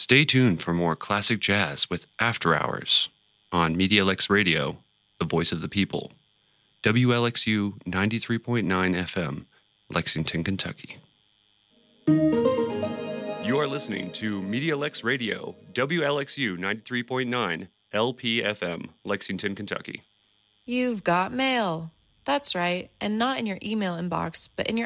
Stay tuned for more classic jazz with After Hours on MediaLex Radio, the voice of the people. WLXU 93.9 FM, Lexington, Kentucky. You are listening to MediaLex Radio, WLXU 93.9 LPFM, Lexington, Kentucky. You've got mail. That's right, and not in your email inbox, but in your